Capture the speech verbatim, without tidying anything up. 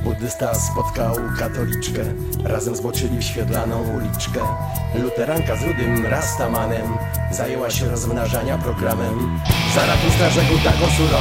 Buddysta spotkał katoliczkę, razem zboczyli w świetlaną uliczkę. Luteranka z rudym rastamanem zajęła się rozmnażania programem. Zaratustra rzekł taką surowo: